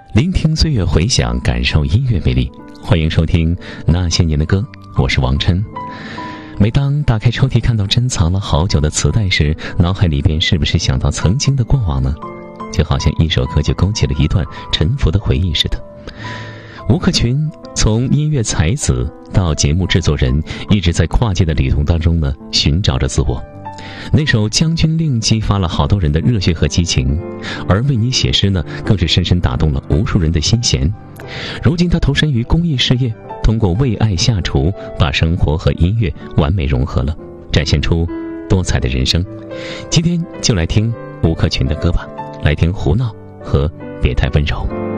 聆听岁月回响，感受音乐魅力。欢迎收听那些年的歌，我是王琛。每当打开抽屉看到珍藏了好久的磁带时，脑海里边是不是想到曾经的过往呢？就好像一首歌就勾起了一段沉浮的回忆似的。吴克群从音乐才子到节目制作人，一直在跨界的旅途当中呢，寻找着自我。那首《将军令》激发了好多人的热血和激情，而为你写诗呢，更是深深打动了无数人的心弦。如今他投身于公益事业，通过为爱下厨，把生活和音乐完美融合了，展现出多彩的人生。今天就来听吴克群的歌吧，来听《胡闹》和《别太温柔》。